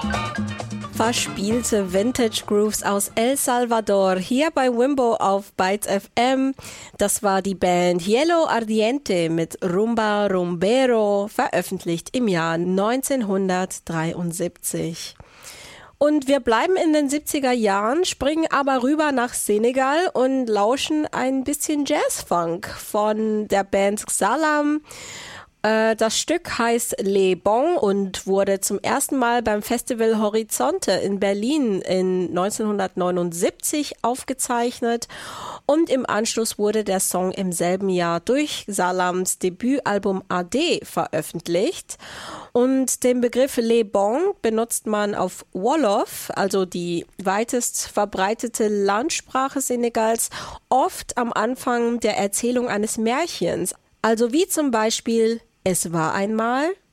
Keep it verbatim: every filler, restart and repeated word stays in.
Verspielte Vintage Grooves aus El Salvador, hier bei Wimbo auf Bytes F M. Das war die Band Hielo Ardiente mit Rumba Rumbero, veröffentlicht im Jahr neunzehnhundertdreiundsiebzig. Und wir bleiben in den siebziger Jahren, springen aber rüber nach Senegal und lauschen ein bisschen Jazzfunk von der Band Xalam. Das Stück heißt Les Bons und wurde zum ersten Mal beim Festival Horizonte in Berlin in neunzehnhundertneunundsiebzig aufgezeichnet und im Anschluss wurde der Song im selben Jahr durch Xalams Debütalbum A D veröffentlicht. Und den Begriff Les Bons benutzt man auf Wolof, also die weitest verbreitete Landsprache Senegals, oft am Anfang der Erzählung eines Märchens. Also wie zum Beispiel: Es war einmal